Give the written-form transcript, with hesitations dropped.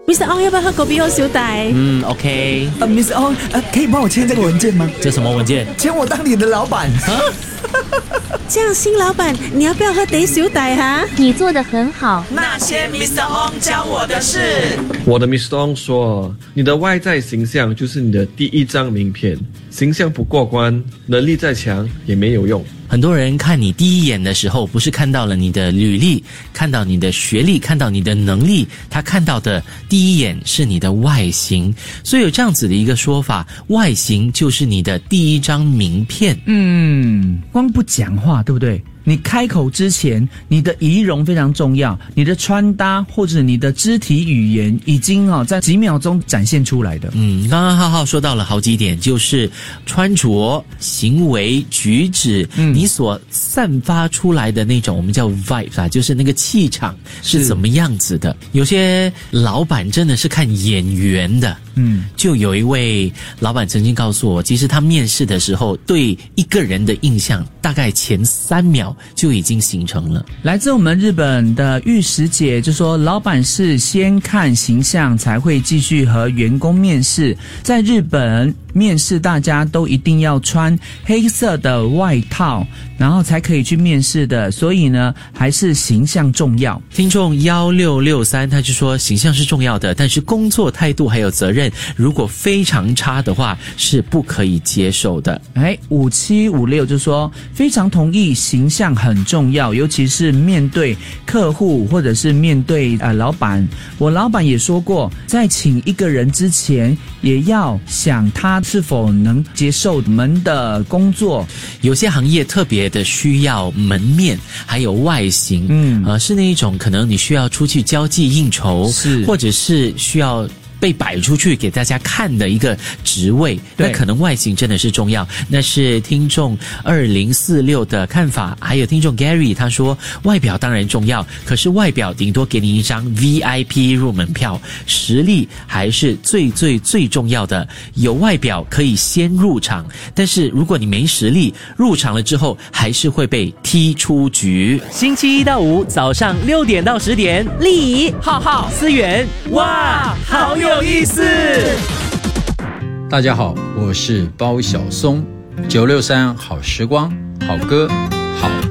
Mr. Ong 要不要喝狗比欧小弟 ？OK。 Miss Ong，可以帮我签这个文件吗？ 这什么文件？ 签我当你的老板。 这样，新老板，你要不要喝茶小弟哈？ 你做得很好。 那些 Mr. Ong 教我的事。 我的 Mr. Ong 说，你的外在形象就是你的第一张名片，形象不过关，能力再强也没有用。 很多人看你第一眼的时候，不是看到了你的履历，看到你的学历，看到你的能力，他看到的第一眼是你的外形。所以有这样子的一个说法，外形就是你的第一张名片。 光不讲话，对不对？你开口之前，你的仪容非常重要，你的穿搭或者你的肢体语言已经在几秒钟展现出来的。 刚刚浩浩说到了好几点，就是穿着、行为、举止，你所散发出来的那种我们叫 vibe 啊，就是那个气场是怎么样子的。有些老板真的是看眼缘的。就有一位老板曾经告诉我，其实他面试的时候对一个人的印象大概前3秒就已经形成了。 来自我们日本的玉石姐就说，老板是先看形象才会继续和员工面试。在日本面试大家都一定要穿黑色的外套，然后才可以去面试的，所以呢还是形象重要。 听众1663他就说，形象是重要的，但是工作态度还有责任如果非常差的话是不可以接受的。 5756就说非常同意，形象很重要，尤其是面对客户或者是面对老板。我老板也说过，在请一个人之前也要想他是否能接受我们的工作。 有些行业特别的需要门面还有外形，是那一种可能你需要出去交际应酬，或者是需要被摆出去给大家看的一个职位，那可能外形真的是重要。那是听众2046的看法。还有听众 Gary 他说，外表当然重要，可是外表顶多给你一张 VIP 入门票，实力还是最重要的。有外表可以先入场，但是如果你没实力，入场了之后还是会被踢出局。 星期1到5早上6点到10点， 丽浩浩、思源，哇，好有意思！ 大家好，我是包小松，963好时光，好歌，好